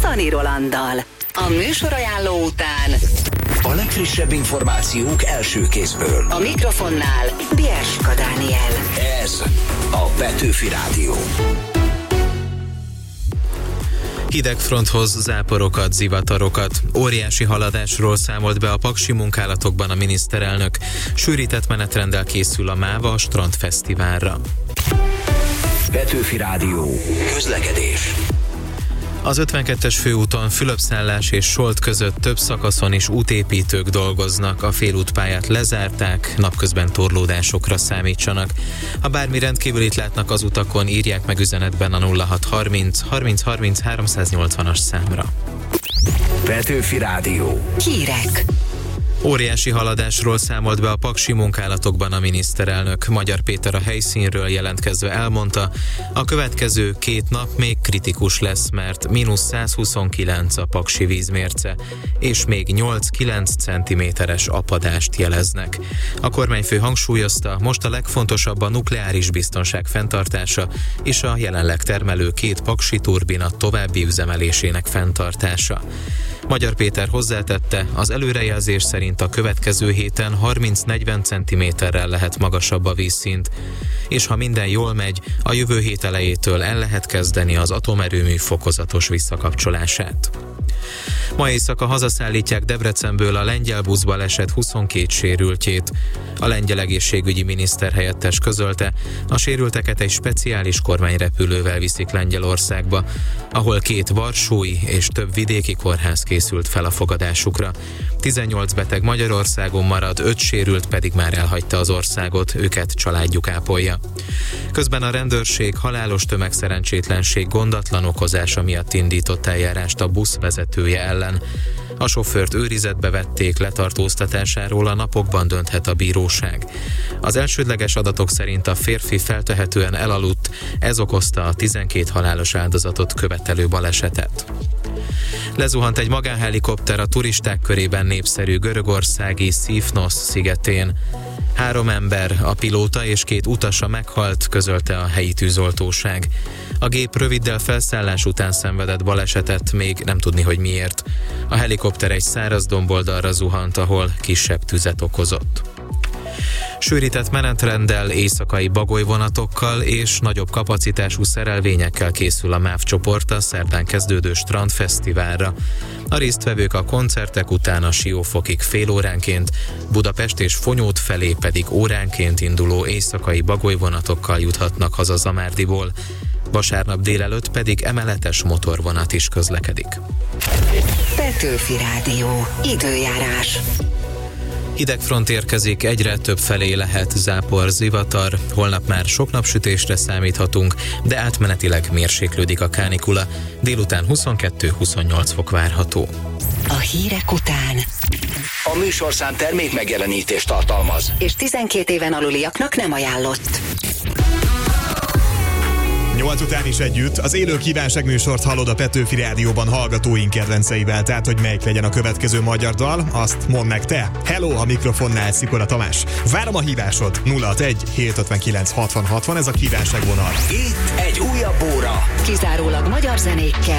Czani Rolanddal. A műsorajánló után a legfrissebb információk első kézből. a mikrofonnál Bierska Dániel. Ez a Petőfi Rádió. Hidegfronthoz záporokat, zivatarokat. Óriási haladásról számolt be a paksi munkálatokban a miniszterelnök. Sűrített menetrenddel készül a MÁVA a strandfesztiválra. Petőfi Rádió. Közlekedés. Az 52-es főúton Fülöpszállás és Solt között több szakaszon is útépítők dolgoznak, a félútpályát lezárták, napközben torlódásokra számítsanak. Ha bármi rendkívülit látnak az utakon, írják meg üzenetben a 0630 30 30 380-as számra. Petőfi Rádió. Hírek. Óriási haladásról számolt be a paksi munkálatokban a miniszterelnök. Magyar Péter a helyszínről jelentkezve elmondta, a következő 2 nap még kritikus lesz, mert -129 a paksi vízmérce, és még 8-9 cm-es apadást jeleznek. A kormányfő hangsúlyozta, most a legfontosabb a nukleáris biztonság fenntartása és a jelenleg termelő 2 paksi turbina további üzemelésének fenntartása. Magyar Péter hozzátette, az előrejelzés szerint a következő héten 30-40 cm-rel lehet magasabb a vízszint, és ha minden jól megy, a jövő hét elejétől el lehet kezdeni az atomerőmű fokozatos visszakapcsolását. Ma éjszaka hazaszállítják Debrecenből a lengyel buszbaleset 22 sérültjét. A lengyel egészségügyi miniszter helyettes közölte, a sérülteket egy speciális kormányrepülővel viszik Lengyelországba, ahol 2 varsói és több vidéki kórház készült fel a fogadásukra. 18 beteg Magyarországon marad, 5 sérült pedig már elhagyta az országot, őket családjuk ápolja. Közben a rendőrség halálos tömegszerencsétlenség gondatlan okozása miatt indított eljárást a busz vezetője ellen. A sofőrt őrizetbe vették, letartóztatásáról a napokban dönthet a bíróság. Az elsődleges adatok szerint a férfi feltehetően elaludt, ez okozta a 12 halálos áldozatot követelő balesetet. Lezuhant egy magánhelikopter a turisták körében népszerű görögországi Szifnosz szigetén. 3 ember, a pilóta és 2 utasa meghalt, közölte a helyi tűzoltóság. A gép röviddel felszállás után szenvedett balesetet, még nem tudni, hogy miért. A helikopter egy száraz domboldalra zuhant, ahol kisebb tüzet okozott. Sűrített menetrenddel, éjszakai bagolyvonatokkal és nagyobb kapacitású szerelvényekkel készül a MÁV csoport a szerdán kezdődő strandfesztiválra. A résztvevők a koncertek után a Siófokig fél óránként, Budapest és Fonyód felé pedig óránként induló éjszakai bagolyvonatokkal juthatnak haza Zamárdiból. Vasárnap délelőtt pedig emeletes motorvonat is közlekedik. Petőfi Rádió. Időjárás. Hidegfront érkezik, egyre több felé lehet zápor, zivatar, holnap már sok napsütésre számíthatunk, de átmenetileg mérséklődik a kánikula, délután 22-28 fok várható. A hírek után A műsorszám termék megjelenítést tartalmaz. és 12 éven aluliaknak nem ajánlott. 8 után is együtt az élő kívánságműsort hallod a Petőfi Rádióban hallgatóink kedvenceivel, tehát hogy melyik legyen a következő magyar dal, azt mondd meg te. Hello, a mikrofonnál Szikora Tamás. Várom a hívásod. 061 759 60 60, ez a kívánságvonal. Itt egy újabb óra. Kizárólag magyar zenékkel.